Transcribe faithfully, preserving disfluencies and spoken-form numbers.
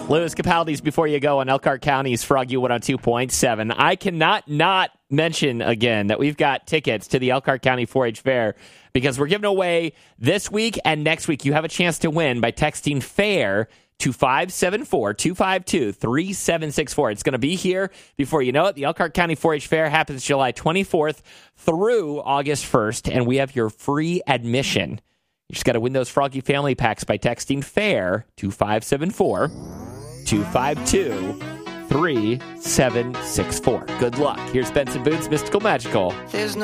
Lewis Capaldi's Before You Go on Elkhart County's Froggy one oh two point seven. I cannot not mention again that we've got tickets to the Elkhart County four H Fair because we're giving away this week and next week. You have a chance to win by texting FAIR to five seven four, two five two, three seven six four. It's going to be here before you know it. The Elkhart County four H Fair happens July twenty-fourth through August first, and we have your free admission. You just got to win those Froggy Family Packs by texting FAIR to five seven four, two five two, three seven six four. Good luck. Here's Benson Boone's Mystical Magical. There's no